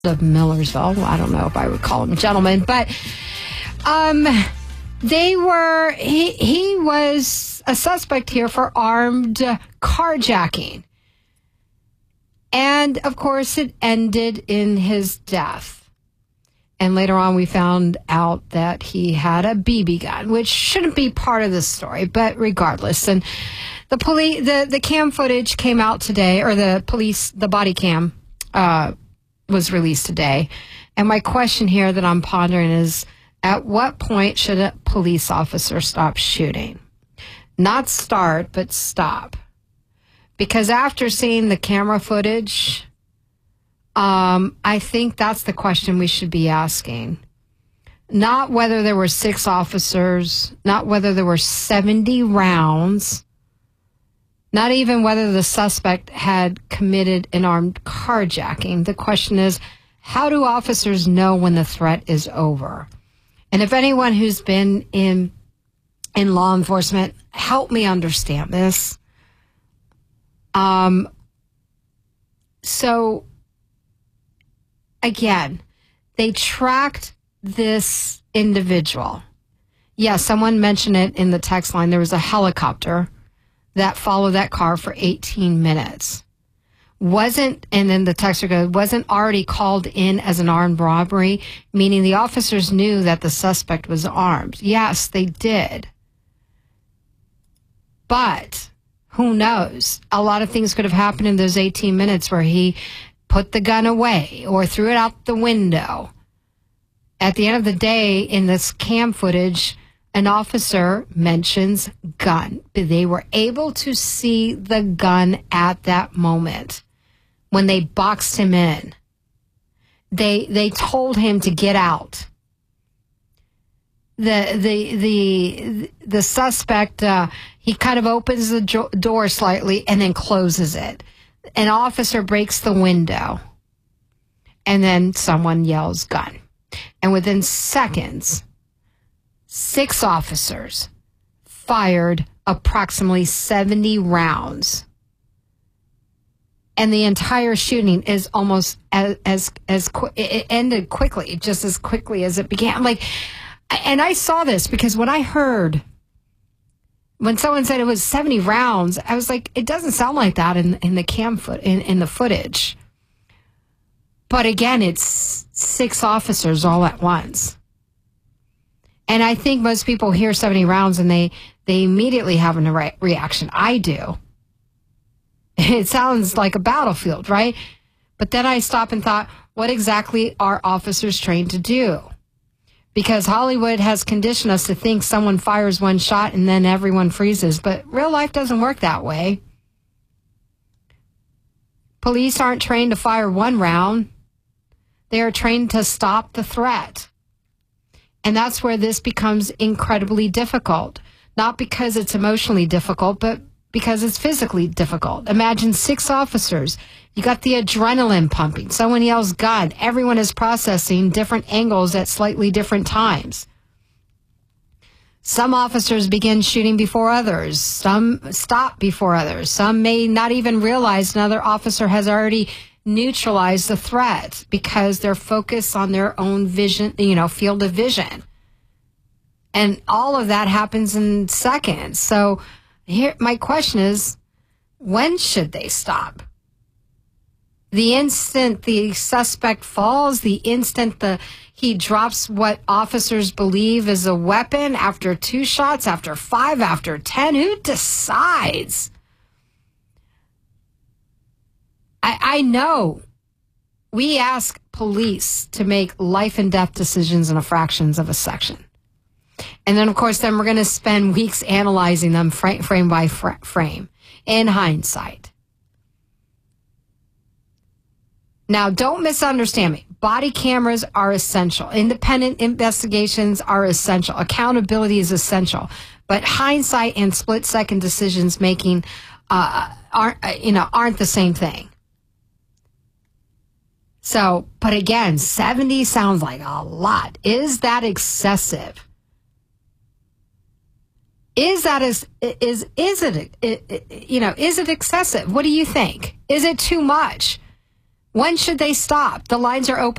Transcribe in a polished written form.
of Millersville. Well, I don't know if I would call him gentlemen, but he was a suspect here for armed carjacking. And, of course, it ended in his death. And later on, we found out that he had a BB gun, which shouldn't be part of this story, but regardless. And the cam footage came out today, or the body cam was released today. And my question here that I'm pondering is, at what point should a police officer stop shooting? Not start, but stop. Because after seeing the camera footage, I think that's the question we should be asking. Not whether there were 6 officers, not whether there were 70 rounds, not even whether the suspect had committed an armed carjacking. The question is, how do officers know when the threat is over? And if anyone who's been in law enforcement, help me understand this. So again, they tracked this individual. Yeah, someone mentioned it in the text line. There was a helicopter that followed that car for 18 minutes. And then the texter goes, wasn't already called in as an armed robbery, meaning the officers knew that the suspect was armed. Yes, they did. But who knows? A lot of things could have happened in those 18 minutes where he put the gun away or threw it out the window. At the end of the day, in this cam footage, an officer mentions gun. They were able to see the gun at that moment when they boxed him in. They told him to get out. The suspect, he kind of opens the door slightly and then closes it. An officer breaks the window, and then someone yells gun. And within seconds, 6 officers fired approximately 70 rounds. And the entire shooting is almost it ended quickly, just as quickly as it began. And I saw this because when someone said it was 70 rounds, I was like, it doesn't sound like that in the footage. But again, it's 6 officers all at once. And I think most people hear 70 rounds and they immediately have a reaction. I do. It sounds like a battlefield, right? But then I stopped and thought, what exactly are officers trained to do? Because Hollywood has conditioned us to think someone fires one shot and then everyone freezes. But real life doesn't work that way. Police aren't trained to fire one round. They are trained to stop the threat. And that's where this becomes incredibly difficult. Not because it's emotionally difficult, but because it's physically difficult. Imagine 6 officers. You got the adrenaline pumping. Someone yells gun. Everyone is processing different angles at slightly different times. Some officers begin shooting before others. Some stop before others. Some may not even realize another officer has already neutralized the threat because they're focused on their own vision, field of vision. And all of that happens in seconds. So here, my question is, when should they stop? The instant the suspect falls, the instant he drops what officers believe is a weapon, after 2 shots, after 5, after 10, who decides? I know we ask police to make life and death decisions in a fractions of a second. And then, of course, we're going to spend weeks analyzing them frame by frame in hindsight. Now, don't misunderstand me. Body cameras are essential. Independent investigations are essential. Accountability is essential. But hindsight and split-second decisions making aren't the same thing. So, but again, 70 sounds like a lot. Is that excessive? Is it excessive? What do you think? Is it too much? When should they stop? The lines are open.